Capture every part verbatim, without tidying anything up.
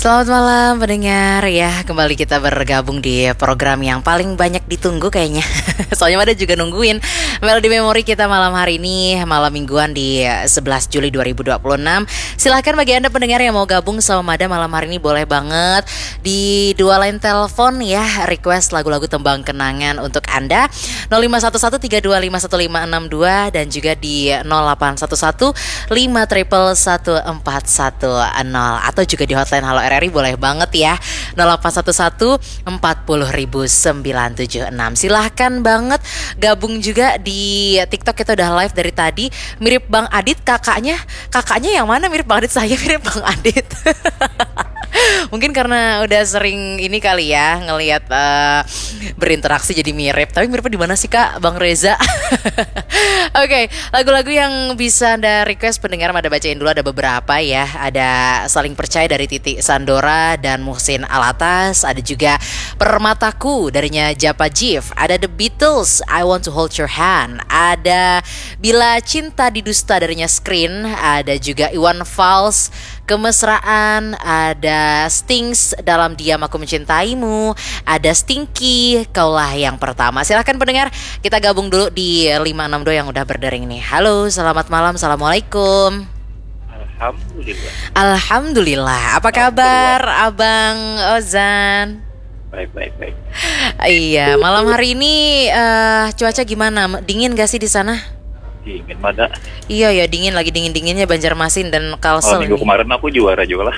Selamat malam pendengar ya, kembali kita bergabung di program yang paling banyak ditunggu kayaknya. Soalnya Mada juga nungguin Melodi Memori kita malam hari ini, malam mingguan di sebelas Juli dua ribu dua puluh enam. Silahkan bagi Anda pendengar yang mau gabung sama Mada malam hari ini, boleh banget di dua line telepon ya, request lagu-lagu tembang kenangan untuk Anda nol lima satu satu tiga dua lima satu lima enam dua dan juga di nol delapan satu satu lima triple satu empat satu nol atau juga di hotline Halo R R I boleh banget ya nol delapan satu satu empat nol nol sembilan tujuh enam. Silahkan banget gabung juga di TikTok, kita udah live dari tadi. Mirip Bang Adit kakaknya. Kakaknya yang mana mirip Bang Adit? Saya mirip Bang Adit. Mungkin karena udah sering ini kali ya ngelihat uh, berinteraksi jadi mirip. Tapi miripnya di mana sih Kak? Bang Reza. Oke, okay, lagu-lagu yang bisa Anda request pendengar Mada bacain dulu, ada beberapa ya. Ada Saling Percaya dari Titi Sandora dan Muhsin Alatas. Ada juga Permataku darinya Japa Jive. Ada The Beatles, I Want to Hold Your Hand. Ada Bila Cinta Didusta darinya Screen. Ada juga Iwan Fals, Kemesraan. Ada Stings, Dalam Diam Aku Mencintaimu. Ada Stinky, Kaulah Yang Pertama. Silahkan pendengar, kita gabung dulu di lima enam dua yang udah berdering nih. Halo, selamat malam, assalamualaikum. Alhamdulillah. Alhamdulillah. Apa kabar Abang Ozan? Baik, baik, baik. Iya, malam hari ini uh, cuaca gimana? Dingin gak sih di sana? Dingin Mada. Iya ya, dingin, lagi dingin-dinginnya Banjarmasin dan Kalsel. Oh, minggu nih. kemarin aku juara juga lah.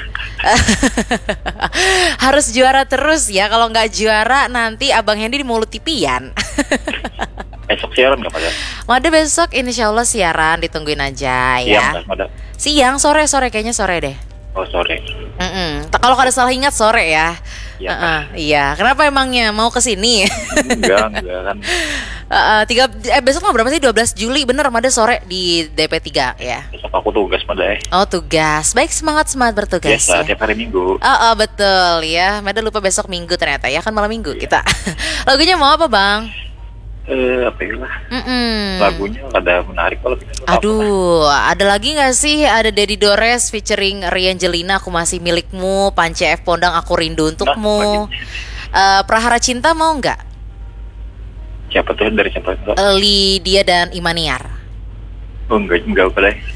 Harus juara terus ya. Kalau nggak juara nanti Abang Hendy di mulut tipian. Besok siaran nggak Mada? Mada besok insya Allah siaran, ditungguin aja ya. Siang kan Mada? Siang, sore, sore kayaknya sore deh. Oh sore. Kalau kada salah ingat sore ya. Iya. Uh-uh, iya. Kenapa emangnya mau kesini? Enggak, enggak kan. Uh, tiga, eh besok mah berapa sih? dua belas Juli, bener Mada sore di D P tiga ya. Besok aku tugas Mada eh. Oh tugas, baik, semangat semangat bertugas. Biasa ya. tiap hari Minggu. Oh, oh betul ya. Mada lupa besok Minggu ternyata ya, kan malam Minggu kita. Lagunya mau apa Bang? Eh apa ya lah. Mm-mm. Lagunya ada menarik kalau kita. Aduh, ada lagi nggak sih? Ada Dedi Dores featuring Riangelina, Aku Masih Milikmu. Pance F Pondang, Aku Rindu Untukmu. Nah, uh, Prahara Cinta mau nggak? Siapa tuh, dari siapa? Uh, Lydia dan Imaniar. Oh enggak, enggak boleh.